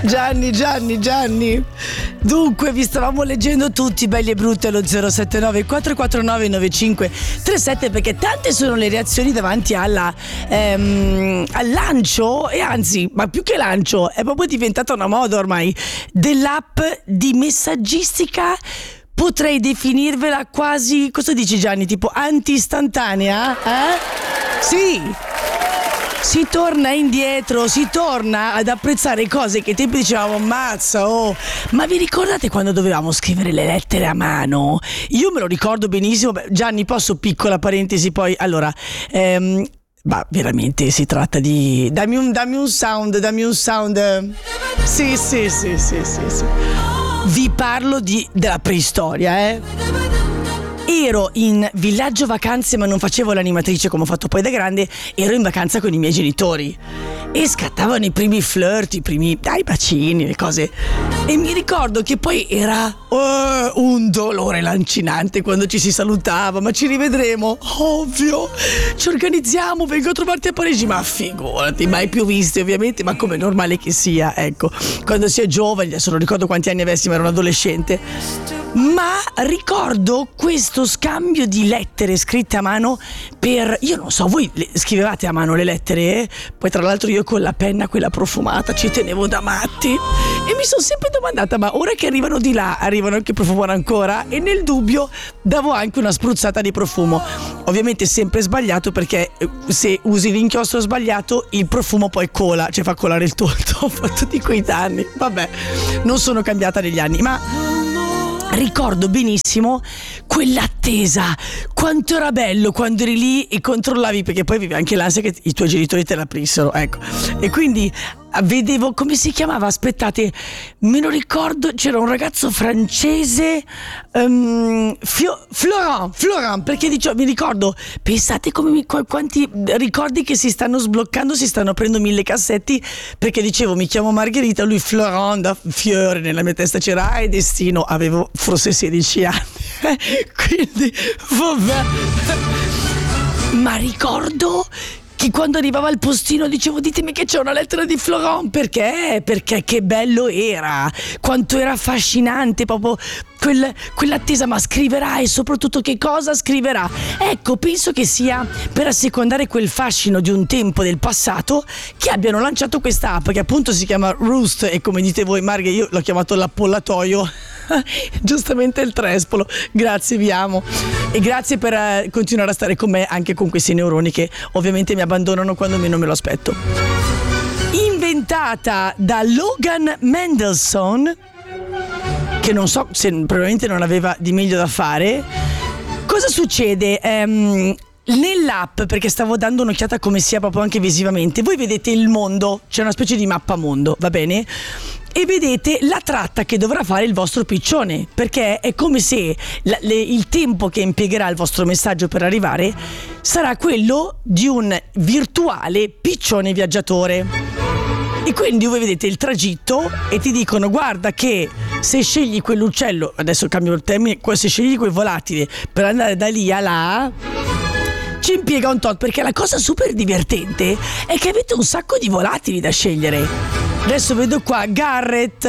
Gianni. Dunque, vi stavamo leggendo tutti, belli e brutti, allo 079 449 9537, perché tante sono le reazioni davanti al lancio, e anzi, ma più che lancio, è proprio diventata una moda ormai, dell'app di messaggistica. Potrei definirvela quasi, cosa dici Gianni, tipo anti-istantanea? Sì. Si torna indietro, si torna ad apprezzare cose che tempi dicevamo ammazza, ma vi ricordate quando dovevamo scrivere le lettere a mano? Io me lo ricordo benissimo. Gianni, posso, piccola parentesi, poi allora ma veramente si tratta di dammi un sound. Sì. Vi parlo della preistoria, Ero in villaggio vacanze, ma non facevo l'animatrice come ho fatto poi da grande. Ero in vacanza con i miei genitori e scattavano i primi flirt, i primi bacini, le cose. E mi ricordo che poi era un dolore lancinante quando ci si salutava. Ma ci rivedremo, ovvio, ci organizziamo, vengo a trovarti a Parigi. Ma figurati, mai più visti ovviamente, ma come normale che sia, ecco. Quando si è giovani, adesso non ricordo quanti anni avessi, ma ero un adolescente. Ma ricordo questo scambio di lettere scritte a mano io non so, voi scrivevate a mano le lettere? Poi tra l'altro io con la penna quella profumata ci tenevo da matti e mi sono sempre domandata, ma ora che arrivano di là, arrivano anche profumano ancora? E nel dubbio davo anche una spruzzata di profumo, ovviamente sempre sbagliato, perché se usi l'inchiostro sbagliato il profumo poi cola, cioè fa colare il tutto. Ho fatto di quei danni, vabbè, non sono cambiata negli anni, ma ricordo benissimo quell'attesa, quanto era bello quando eri lì e controllavi, perché poi avevi anche l'ansia che i tuoi genitori te l'aprissero, ecco. E quindi vedevo, come si chiamava? Aspettate, me lo ricordo, c'era un ragazzo francese, Florent, perché mi ricordo, pensate quanti ricordi che si stanno sbloccando, si stanno aprendo 1000 cassetti, perché dicevo mi chiamo Margherita, lui Florent, da fiore, nella mia testa c'era e destino, avevo forse 16 anni, quindi vabbè. Ma ricordo che quando arrivava al postino dicevo ditemi che c'è una lettera di Florent, perché che bello era, quanto era affascinante proprio quell'attesa, ma scriverà, e soprattutto che cosa scriverà. Ecco, penso che sia per assecondare quel fascino di un tempo del passato che abbiano lanciato questa app che appunto si chiama Roost, e come dite voi Marghe, io l'ho chiamato l'appollatoio. Giustamente il trespolo. Grazie, vi amo, e grazie per continuare a stare con me anche con questi neuroni che ovviamente mi abbandonano quando meno me lo aspetto. Inventata da Logan Mendelssohn, che non so se probabilmente non aveva di meglio da fare. Cosa succede? Nell'app, perché stavo dando un'occhiata come sia proprio anche visivamente, voi vedete il mondo, c'è una specie di mappa mondo, va bene? E vedete la tratta che dovrà fare il vostro piccione, perché è come se il tempo che impiegherà il vostro messaggio per arrivare sarà quello di un virtuale piccione viaggiatore. E quindi voi vedete il tragitto e ti dicono guarda che se scegli quell'uccello, adesso cambio il termine, se scegli quel volatile per andare da lì a là ci impiega un tot, perché la cosa super divertente è che avete un sacco di volatili da scegliere. Adesso vedo qua Garrett,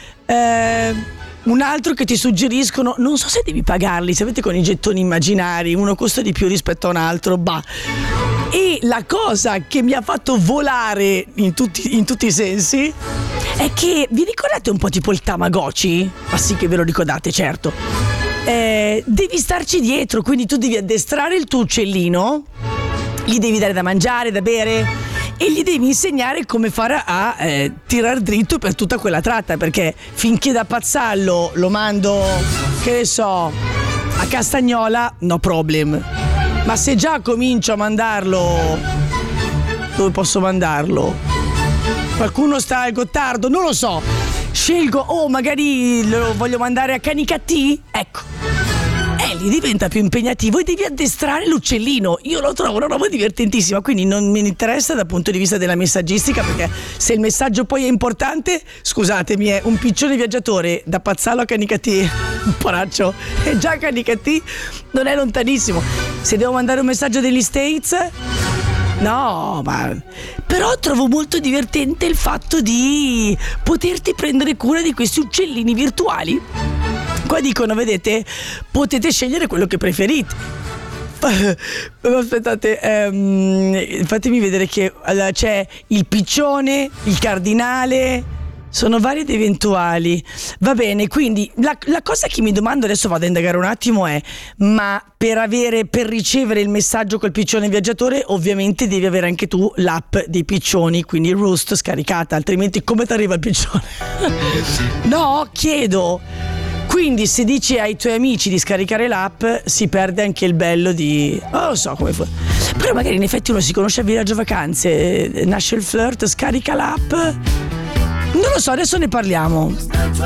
un altro che ti suggeriscono, non so se devi pagarli, se avete con i gettoni immaginari, uno costa di più rispetto a un altro, E la cosa che mi ha fatto volare in tutti i sensi è che, vi ricordate un po' tipo il Tamagotchi? Ma sì che ve lo ricordate, certo. Devi starci dietro, quindi tu devi addestrare il tuo uccellino, gli devi dare da mangiare, da bere, e gli devi insegnare come fare a tirar dritto per tutta quella tratta, perché finché da Pazzallo lo mando, che ne so, a Castagnola, no problem, ma se già comincio a mandarlo, dove posso mandarlo? Qualcuno sta al Gottardo, non lo so, scelgo, magari lo voglio mandare a Canicattì, ecco. Lì diventa più impegnativo e devi addestrare l'uccellino. Io lo trovo una roba divertentissima, quindi non mi interessa dal punto di vista della messaggistica, perché se il messaggio poi è importante, scusatemi, è un piccione viaggiatore da Pazzallo a Canicattì, un poraccio, e già Canicattì non è lontanissimo. Se devo mandare un messaggio degli States, No, ma però trovo molto divertente il fatto di poterti prendere cura di questi uccellini virtuali. Qua dicono, vedete, potete scegliere quello che preferite. Aspettate, fatemi vedere che allora, c'è il piccione, il cardinale. Sono vari ed eventuali. Va bene, quindi la cosa che mi domando, adesso vado a indagare un attimo, è: ma per ricevere il messaggio col piccione viaggiatore, ovviamente devi avere anche tu l'app dei piccioni, quindi Roost scaricata, altrimenti come ti arriva il piccione? No, chiedo. Quindi se dici ai tuoi amici di scaricare l'app, si perde anche il bello di... non lo so come fa. Però magari in effetti uno si conosce a Viaggio Vacanze, nasce il flirt, scarica l'app. Non lo so, adesso ne parliamo.